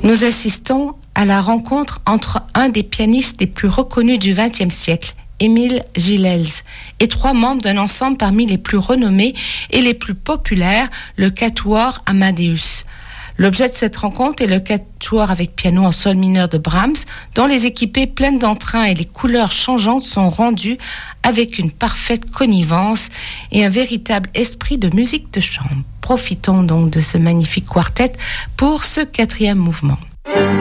Nous assistons à la rencontre entre un des pianistes les plus reconnus du XXe siècle, Émile Gilels, et 3 membres d'un ensemble parmi les plus renommés et les plus populaires, le Quatuor Amadeus. L'objet de cette rencontre est le quatuor avec piano en sol mineur de Brahms, dont les équipées pleines d'entrain et les couleurs changeantes sont rendues avec une parfaite connivence et un véritable esprit de musique de chambre. Profitons donc de ce magnifique quartet pour ce 4e mouvement.